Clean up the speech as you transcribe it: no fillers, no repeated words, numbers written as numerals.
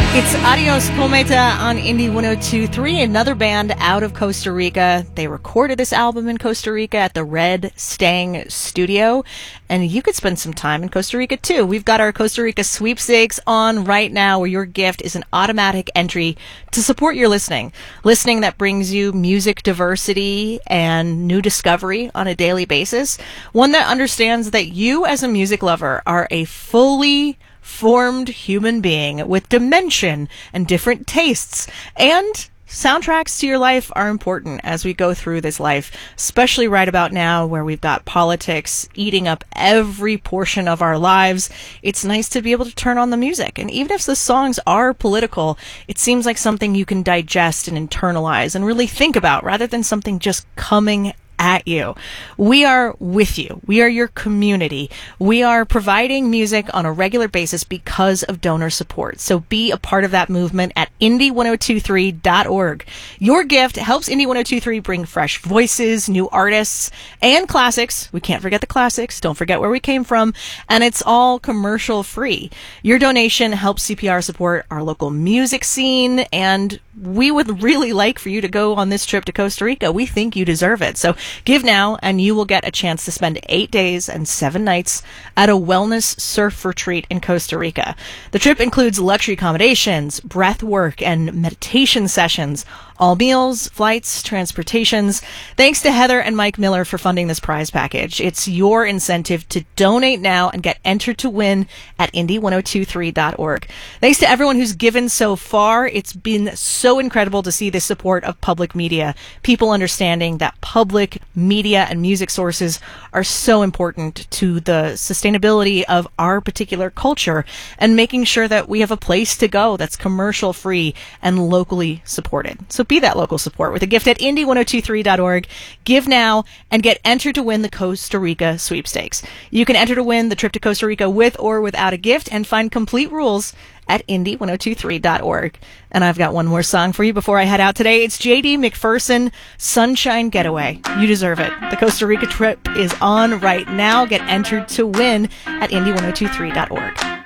It's Adios Cometa on Indie 102.3, another band out of Costa Rica. They recorded this album in Costa Rica at the Red Stang Studio, and you could spend some time in Costa Rica too. We've got our Costa Rica sweepstakes on right now, where your gift is an automatic entry to support your listening. Listening that brings you music diversity and new discovery on a daily basis. One that understands that you as a music lover are a fully formed human being with dimension and different tastes, and soundtracks to your life are important as we go through this life, especially right about now where we've got politics eating up every portion of our lives. It's nice to be able to turn on the music, and even if the songs are political, it seems like something you can digest and internalize and really think about rather than something just coming at you. We are with you. We are your community. We are providing music on a regular basis because of donor support. So be a part of that movement at indie1023.org. Your gift helps Indie 1023 bring fresh voices, new artists, and classics. We can't forget the classics. Don't forget where we came from. And it's all commercial free. Your donation helps CPR support our local music scene, and we would really like for you to go on this trip to Costa Rica. We think you deserve it. So give now, and you will get a chance to spend 8 days and 7 nights at a wellness surf retreat in Costa Rica. The trip includes luxury accommodations, breath work, and meditation sessions, all meals, flights, transportations. Thanks to Heather and Mike Miller for funding this prize package. It's your incentive to donate now and get entered to win at indie1023.org. Thanks to everyone who's given so far. It's been so incredible to see the support of public media, people understanding that public media and music sources are so important to the sustainability of our particular culture, and making sure that we have a place to go that's commercial free and locally supported. So be that local support with a gift at indie1023.org. Give now and get entered to win the Costa Rica sweepstakes. You can enter to win the trip to Costa Rica with or without a gift, and find complete rules at indie1023.org. And I've got one more song for you before I head out today. It's J.D. McPherson, Sunshine Getaway. You deserve it. The Costa Rica trip is on right now. Get entered to win at indie1023.org.